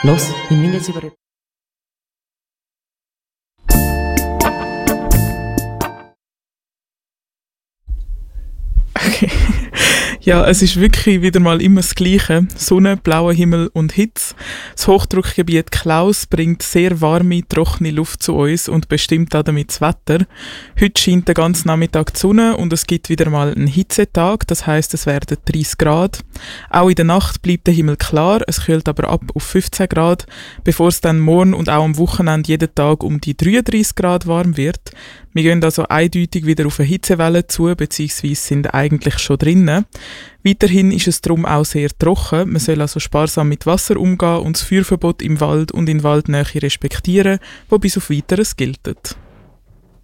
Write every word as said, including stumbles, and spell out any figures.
Los, wir müssen jetzt über... Okay. Ja, es ist wirklich wieder mal immer das Gleiche. Sonne, blauer Himmel und Hitze. Das Hochdruckgebiet Klaus bringt sehr warme, trockene Luft zu uns und bestimmt auch damit das Wetter. Heute scheint den ganzen Nachmittag die Sonne und es gibt wieder mal einen Hitzetag, das heisst, es werden dreißig Grad. Auch in der Nacht bleibt der Himmel klar, es kühlt aber ab auf fünfzehn Grad, bevor es dann morgen und auch am Wochenende jeden Tag um die dreiunddreißig Grad warm wird. Wir gehen also eindeutig wieder auf eine Hitzewelle zu, beziehungsweise sind eigentlich schon drinnen. Weiterhin ist es darum auch sehr trocken. Man soll also sparsam mit Wasser umgehen und das Feuerverbot im Wald und in Waldnähe respektieren, wo bis auf Weiteres gilt.